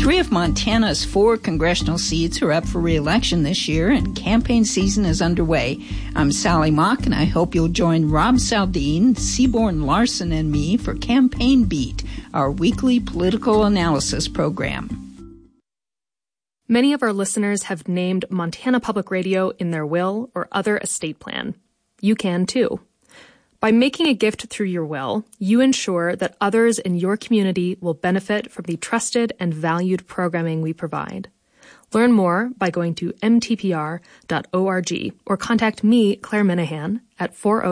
3 of Montana's 4 congressional seats are up for re-election this year, and campaign season is underway. I'm Sally Mock, and I hope you'll join Rob Saldine, Seaborn Larson, and me for Campaign Beat, our weekly political analysis program. Many of our listeners have named Montana Public Radio in their will or other estate plan. You can too. By making a gift through your will, you ensure that others in your community will benefit from the trusted and valued programming we provide. Learn more by going to mtpr.org or contact me, Claire Minahan, at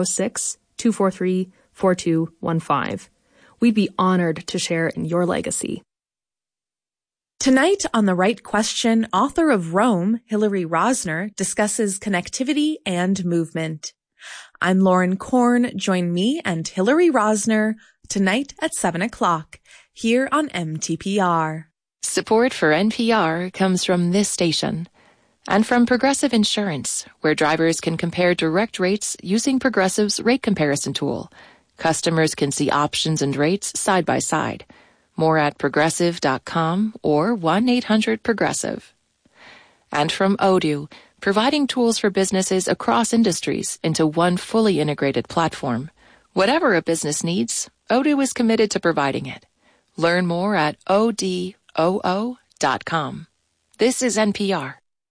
406-243-4215. We'd be honored to share in your legacy. Tonight on The Right Question, author of Rome, Hillary Rosner, discusses connectivity and movement. I'm Lauren Korn. Join me and Hillary Rosner tonight at 7 o'clock here on MTPR. Support for NPR comes from this station and from Progressive Insurance, where drivers can compare direct rates using Progressive's rate comparison tool. Customers can see options and rates side by side. More at progressive.com or 1-800-PROGRESSIVE. And from Odoo, providing tools for businesses across industries into one fully integrated platform. Whatever a business needs, Odoo is committed to providing it. Learn more at odoo.com. This is NPR.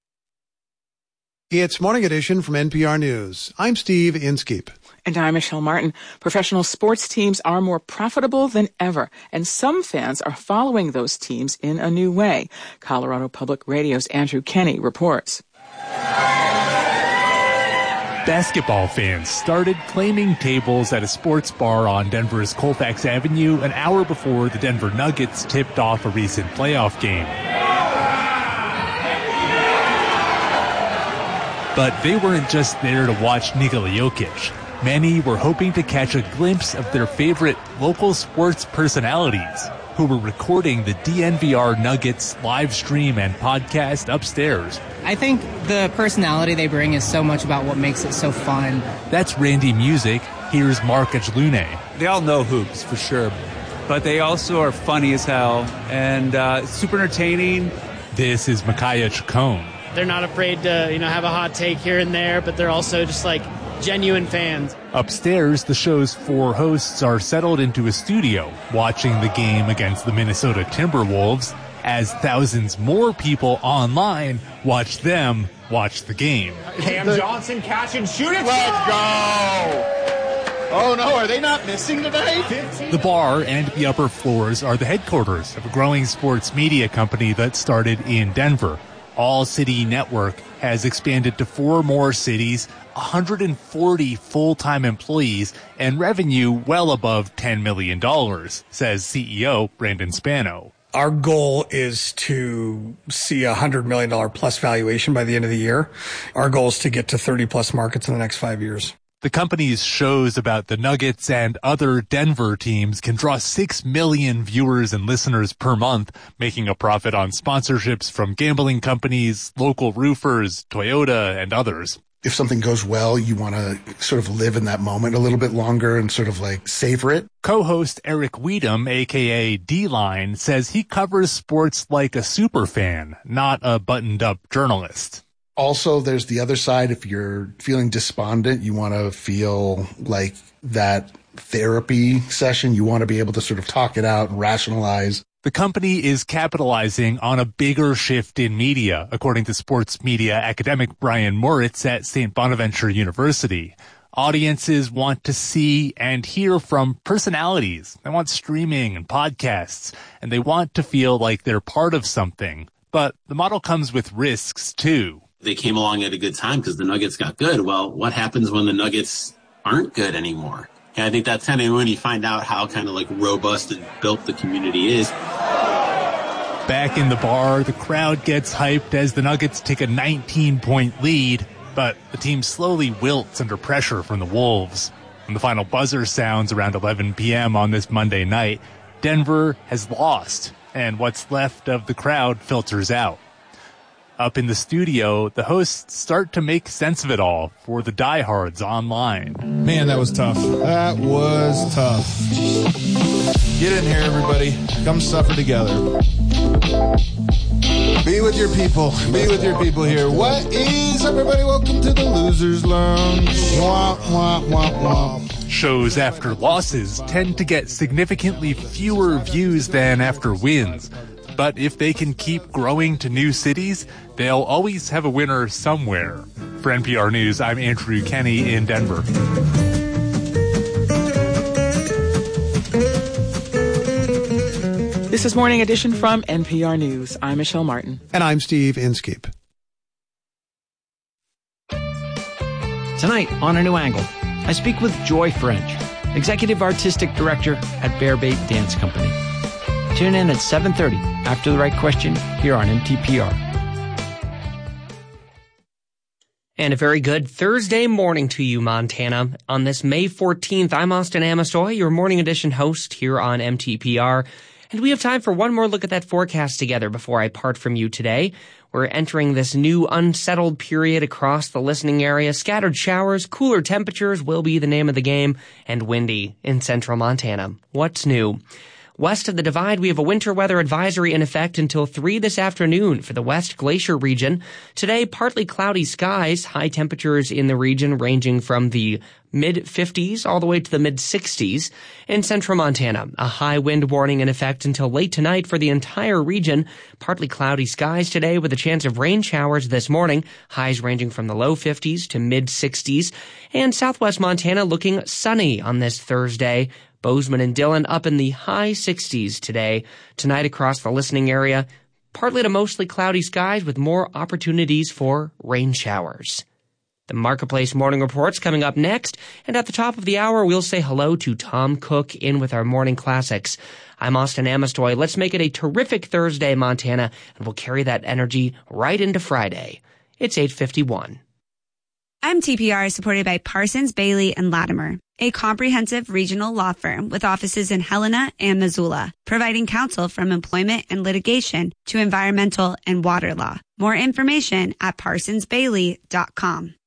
It's Morning Edition from NPR News. I'm Steve Inskeep. And I'm Michelle Martin. Professional sports teams are more profitable than ever, and some fans are following those teams in a new way. Colorado Public Radio's Andrew Kenny reports. Basketball fans started claiming tables at a sports bar on Denver's Colfax Avenue an hour before the Denver Nuggets tipped off a recent playoff game. But they weren't just there to watch Nikola Jokic. Many were hoping to catch a glimpse of their favorite local sports personalities who were recording the DNVR Nuggets live stream and podcast upstairs. I think the personality they bring is so much about what makes it so fun. That's Randy Music. Here's Mark Ajlune. They all know hoops, for sure, but they also are funny as hell and super entertaining. This is Micaiah Chacon. They're not afraid to, have a hot take here and there, but they're also just genuine fans. Upstairs, the show's 4 hosts are settled into a studio, watching the game against the Minnesota Timberwolves, as thousands more people online watch them watch the game. Cam Johnson catch and shoot it. Let's go! Oh no, are they not missing tonight? The bar and the upper floors are the headquarters of a growing sports media company that started in Denver. All City Network has expanded to 4 more cities, 140 full-time employees, and revenue well above $10 million, says CEO Brandon Spano. Our goal is to see a $100 million plus valuation by the end of the year. Our goal is to get to 30 plus markets in the next 5 years. The company's shows about the Nuggets and other Denver teams can draw 6 million viewers and listeners per month, making a profit on sponsorships from gambling companies, local roofers, Toyota, and others. If something goes well, you want to sort of live in that moment a little bit longer and sort of savor it. Co-host Eric Weedham, a.k.a. D-Line, says he covers sports like a superfan, not a buttoned-up journalist. Also, there's the other side. If you're feeling despondent, you want to feel like that therapy session. You want to be able to sort of talk it out and rationalize. The company is capitalizing on a bigger shift in media, according to sports media academic Brian Moritz at St. Bonaventure University. Audiences want to see and hear from personalities. They want streaming and podcasts, and they want to feel like they're part of something. But the model comes with risks, too. They came along at a good time because the Nuggets got good. Well, what happens when the Nuggets aren't good anymore? And I think that's kind of when you find out how kind of robust and built the community is. Back in the bar, the crowd gets hyped as the Nuggets take a 19-point lead, but the team slowly wilts under pressure from the Wolves. When the final buzzer sounds around 11 p.m. on this Monday night, Denver has lost, and what's left of the crowd filters out. Up in the studio, the hosts start to make sense of it all for the diehards online. Man, that was tough. That was tough. Get in here, everybody. Come suffer together. Be with your people. Be with your people here. What is up, everybody? Welcome to the Losers Lounge. Wah, wah, wah, wah. Shows after losses tend to get significantly fewer views than after wins. But if they can keep growing to new cities, they'll always have a winner somewhere. For NPR News, I'm Andrew Kenny in Denver. This is Morning Edition from NPR News. I'm Michelle Martin. And I'm Steve Inskeep. Tonight, on A New Angle, I speak with Joy French, Executive Artistic Director at Bear Bait Dance Company. Tune in at 7:30 after The Right Question here on MTPR. And a very good Thursday morning to you, Montana. On this May 14th, I'm Austin Amestoy, your Morning Edition host here on MTPR. And we have time for one more look at that forecast together before I part from you today. We're entering this new unsettled period across the listening area. Scattered showers, cooler temperatures will be the name of the game, and windy in central Montana. What's new? West of the Divide, we have a winter weather advisory in effect until 3 this afternoon for the West Glacier region. Today, partly cloudy skies, high temperatures in the region ranging from the mid-50s all the way to the mid-60s. In central Montana, a high wind warning in effect until late tonight for the entire region. Partly cloudy skies today with a chance of rain showers this morning, highs ranging from the low 50s to mid-60s. And southwest Montana looking sunny on this Thursday. Bozeman and Dillon up in the high 60s today. Tonight across the listening area, partly to mostly cloudy skies with more opportunities for rain showers. The Marketplace Morning Report's coming up next, and at the top of the hour, we'll say hello to Tom Cook in with our morning classics. I'm Austin Amestoy. Let's make it a terrific Thursday, Montana, and we'll carry that energy right into Friday. It's 8:51. MTPR is supported by Parsons, Bailey, and Latimer, a comprehensive regional law firm with offices in Helena and Missoula, providing counsel from employment and litigation to environmental and water law. More information at parsonsbailey.com.